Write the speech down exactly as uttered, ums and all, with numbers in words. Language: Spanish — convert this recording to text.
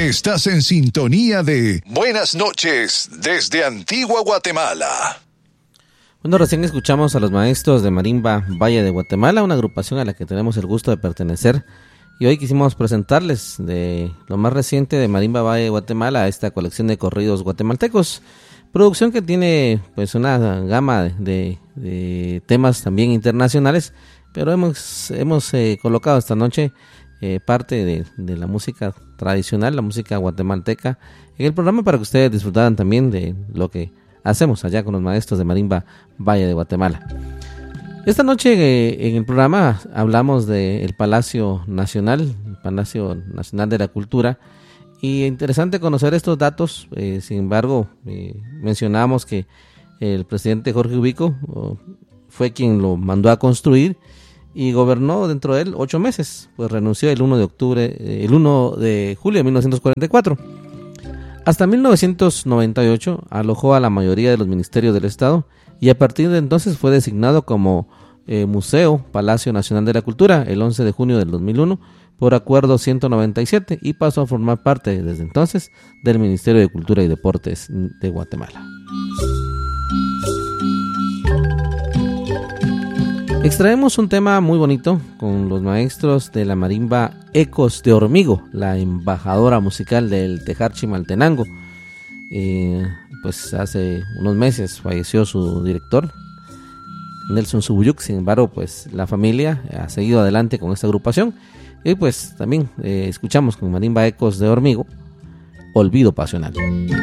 Estás en sintonía de Buenas noches desde Antigua Guatemala. Bueno, recién escuchamos a los maestros de Marimba Valle de Guatemala, una agrupación a la que tenemos el gusto de pertenecer. Y hoy quisimos presentarles de lo más reciente de Marimba Valle de Guatemala, esta colección de corridos guatemaltecos. Producción que tiene pues una gama de, de temas también internacionales, pero hemos, hemos eh, colocado esta noche eh, parte de, de la música tradicional, la música guatemalteca, en el programa para que ustedes disfrutaran también de lo que hacemos allá con los maestros de Marimba Valle de Guatemala. Esta noche eh, en el programa hablamos del Palacio Nacional, el Palacio Nacional de la Cultura, y interesante conocer estos datos. Eh, sin embargo, eh, mencionamos que el presidente Jorge Ubico oh, fue quien lo mandó a construir y gobernó dentro de él ocho meses, pues renunció el uno de octubre, eh, el uno de julio de mil novecientos cuarenta y cuatro. Hasta mil novecientos noventa y ocho alojó a la mayoría de los ministerios del Estado y a partir de entonces fue designado como eh, Museo Palacio Nacional de la Cultura el once de junio del dos mil uno por acuerdo ciento noventa y siete y pasó a formar parte desde entonces del Ministerio de Cultura y Deportes de Guatemala. Extraemos un tema muy bonito con los maestros de la marimba Ecos de Hormigo, la embajadora musical del Tejar Chimaltenango. Eh, pues hace unos meses falleció su director, Nelson Subuyuk. Sin embargo, pues la familia ha seguido adelante con esta agrupación. Y pues también eh, escuchamos con marimba Ecos de Hormigo, Olvido Pasional.